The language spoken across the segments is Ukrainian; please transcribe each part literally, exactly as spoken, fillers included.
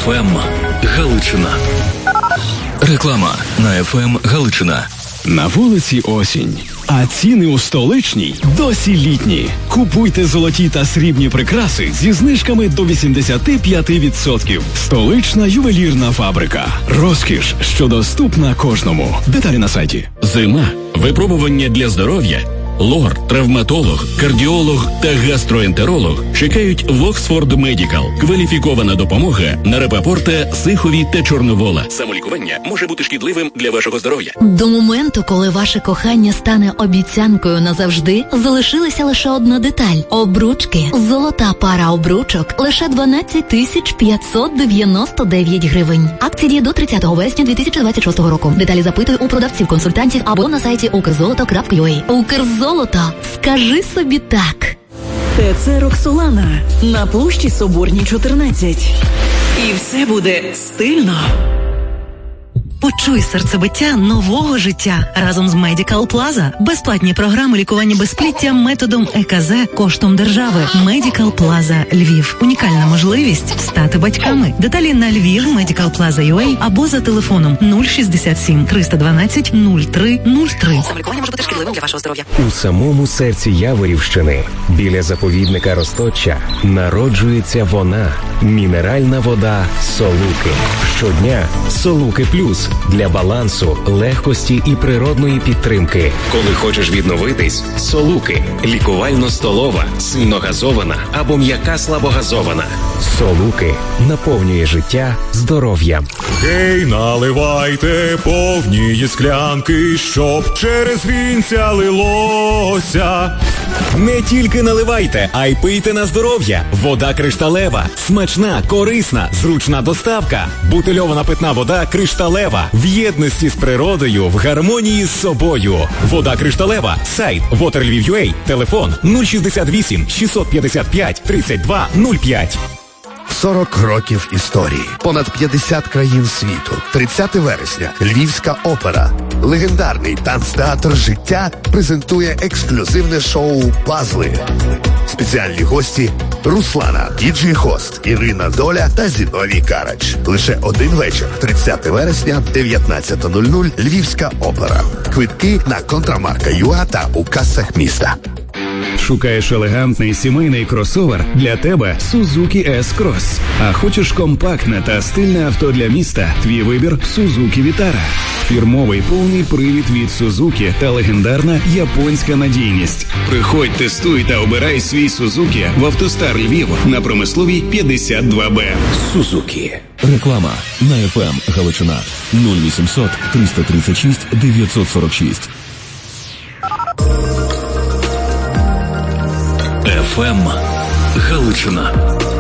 еф ем Галичина. Реклама на еф ем Галичина. На вулиці осінь, а ціни у столичній досі літні. Купуйте золоті та срібні прикраси зі знижками до вісімдесят п'ять відсотків. Столична ювелірна фабрика. Розкіш, що доступна кожному. Деталі на сайті. Зима. Випробування для здоров'я. Лор, травматолог, кардіолог та гастроентеролог чекають в Оксфорд Медікал. Кваліфікована допомога на Рапопорта, Сихові та Чорновола. Самолікування може бути шкідливим для вашого здоров'я. До моменту, коли ваше кохання стане обіцянкою назавжди, залишилася лише одна деталь – обручки. Золота пара обручок – лише дванадцять тисяч п'ятсот дев'яносто дев'ять гривень. Акція діє до тридцятого вересня дві тисячі двадцять шостого року. Деталі запитуй у продавців-консультантів або на сайті укрзолото крапка ю а. Укрзолото. Скажи собі так. ТЦ «Роксолана» на площі Соборній, чотирнадцять. І все буде стильно. Почуй серцебиття нового життя разом з Medical Plaza. Безплатні програми лікування безпліття методом е ка зет коштом держави. Medical Plaza Львів. Унікальна можливість стати батьками. Деталі на Львів Medical Plaza крапка ю а або за телефоном нуль шістдесят сім триста дванадцять нуль три нуль три. Самолікування може бути шкідливим для вашого здоров'я. У самому серці Яворівщини, біля заповідника Росточчя, народжується вона. Мінеральна вода «Солуки». Щодня «Солуки Плюс» для балансу, легкості і природної підтримки. Коли хочеш відновитись – «Солуки». Лікувально-столова, сильногазована або м'яка слабогазована. «Солуки» наповнює життя здоров'ям. Гей, наливайте повні склянки, щоб через вінця лилося. Не тільки наливайте, а й пийте на здоров'я. Вода кришталева. Смачна, корисна, зручна доставка. Бутильована питна вода кришталева. В єдності з природою, в гармонії з собою. Вода кришталева. Сайт waterlviv.ua. Телефон нуль шістдесят вісім шістсот п'ятдесят п'ять тридцять два нуль п'ять. сорок років історії. Понад п'ятдесят країн світу. тридцятого вересня. Львівська опера. Легендарний танцтеатр «Життя» презентує ексклюзивне шоу «Пазли». Спеціальні гості – Руслана, діджей-хост, Ірина Доля та Зіновій Карач. Лише один вечір. тридцятого вересня, дев'ятнадцята нуль нуль. Львівська опера. Квитки на контрамарка точка ю а та у касах міста. Шукаєш елегантний сімейний кросовер? Для тебе Suzuki S-Cross. А хочеш компактне та стильне авто для міста? Твій вибір – Suzuki Vitara. Фірмовий повний привід від Suzuki та легендарна японська надійність. Приходь, тестуй та обирай свій Suzuki в Автостар Львів на Промисловій п'ятдесят два Б. Suzuki. Реклама на еф ем Галичина. нуль вісімсот триста тридцять шість дев'ятсот сорок шість. еф ем Галичина.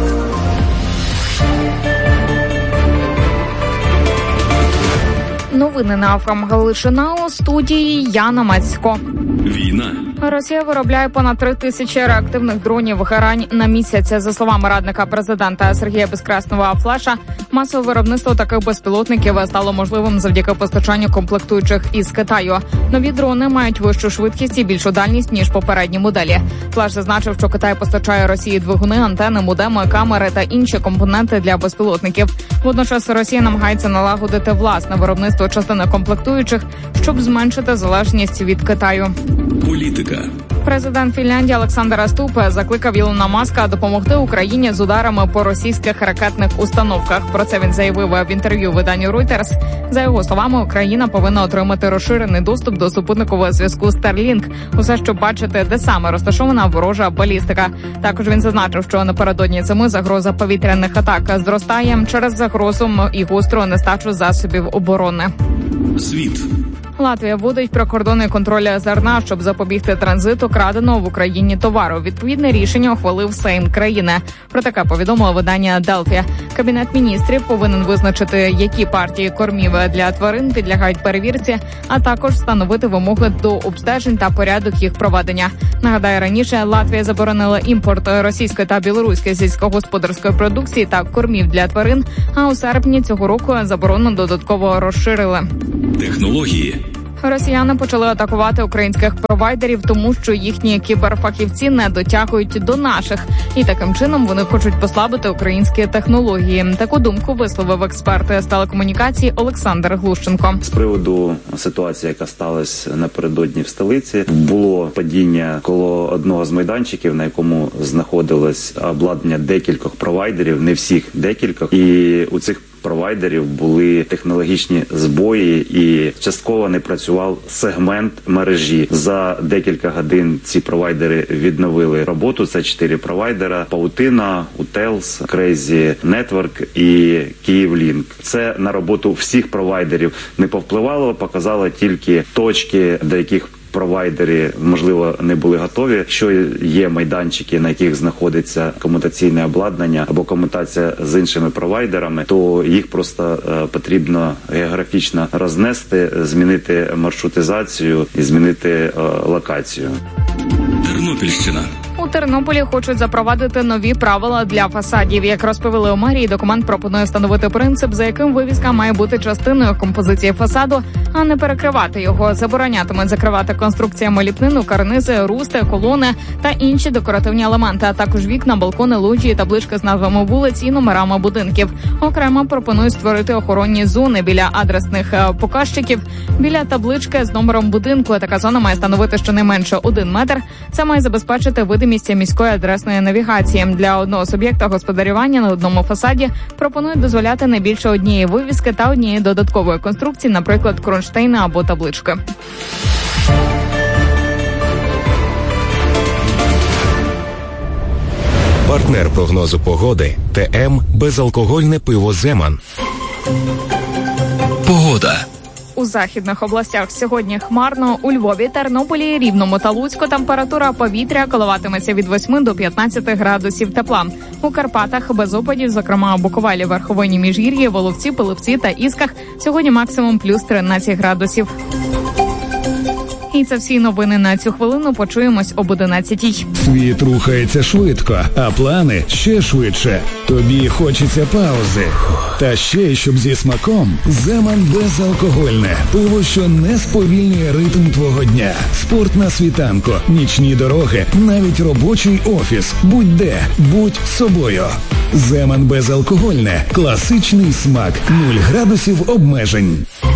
Новини на еф ем Галичина, у студії Яна Мацько. Війна. Росія виробляє понад три тисячі реактивних дронів «Герань» на місяць. За словами радника президента Сергія Безкресного Флеша, масове виробництво таких безпілотників стало можливим завдяки постачанню комплектуючих із Китаю. Нові дрони мають вищу швидкість і більшу дальність, ніж попередні моделі. Флеш зазначив, що Китай постачає Росії двигуни, антени, модеми, камери та інші компоненти для безпілотників. Водночас Росія намагається налагодити власне виробництво частини комплектуючих, щоб зменшити залежність від Китаю. Політика. Президент Фінляндії Олександр Ступ закликав Ілона Маска допомогти Україні з ударами по російських ракетних установках. Про це він заявив в інтерв'ю виданню Reuters. За його словами, Україна повинна отримати розширений доступ до супутникового зв'язку Starlink. Усе, щоб бачити, де саме розташована ворожа балістика. Також він зазначив, що напередодні зими загроза повітряних атак зростає через загрозу і гостру нестачу засобів оборони. Світ. Латвія вводить прикордонний контроль зерна, щоб запобігти транзиту краденого в Україні товару. Відповідне рішення ухвалив Сейм країни. Про таке повідомило видання Делфі. Кабінет міністрів повинен визначити, які партії кормів для тварин підлягають перевірці, а також встановити вимоги до обстежень та порядок їх проведення. Нагадаю, раніше Латвія заборонила імпорт російської та білоруської сільськогосподарської продукції та кормів для тварин, а у серпні цього року заборону додатково розширили. Технології. Росіяни почали атакувати українських провайдерів, тому що їхні кіберфахівці не дотягують до наших. І таким чином вони хочуть послабити українські технології. Таку думку висловив експерт з телекомунікацій Олександр Глущенко. З приводу ситуації, яка сталася напередодні в столиці, було падіння коло одного з майданчиків, на якому знаходилось обладнання декількох провайдерів, не всіх, декількох. І у цих провайдерів були технологічні збої і частково не працював сегмент мережі. За декілька годин ці провайдери відновили роботу. Це чотири провайдера: Паутина, Утелс, Crazy Network і Київлінк. Це на роботу всіх провайдерів не повпливало, показало тільки точки, до яких провайдери, можливо, не були готові. Якщо є майданчики, на яких знаходиться комутаційне обладнання або комутація з іншими провайдерами, то їх просто е, потрібно географічно рознести, змінити маршрутизацію і змінити е, локацію. Тернопільщина. У Тернополі хочуть запровадити нові правила для фасадів. Як розповіли у мерії, документ пропонує встановити принцип, за яким вивіска має бути частиною композиції фасаду, а не перекривати його. Заборонятимуть закривати конструкціями ліпнину, карнизи, русти, колони та інші декоративні елементи, а також вікна, балкони, лоджії, таблички з назвами вулиць і номерами будинків. Окремо пропонують створити охоронні зони біля адресних показчиків, біля таблички з номером будинку. Така зона має становити щонайменше один метр. Це має забезпечити видимість міської адресної навігації. Для одного суб'єкта господарювання на одному фасаді пропонують дозволяти не більше однієї вивіски та однієї додаткової конструкції, наприклад, кронштейна або таблички. Партнер прогнозу погоди ТМ безалкогольне пиво «Земан». Погода. У західних областях сьогодні хмарно. У Львові, Тернополі, Рівному та Луцьку температура повітря коливатиметься від восьми до п'ятнадцяти градусів тепла. У Карпатах без опадів, зокрема у Буковелі, Верховині, Міжгір'ї, Воловці, Пилипці та Ісках, сьогодні максимум плюс тринадцять градусів. І це всі новини на цю хвилину. Почуємось об одинадцятій. Світ рухається швидко, а плани ще швидше. Тобі хочеться паузи. Та ще й щоб зі смаком. «Земан» безалкогольне. Пиво, що не сповільнює ритм твого дня. Спорт на світанку, нічні дороги, навіть робочий офіс. Будь-де, будь собою. «Земан» безалкогольне. Класичний смак. Нуль градусів обмежень.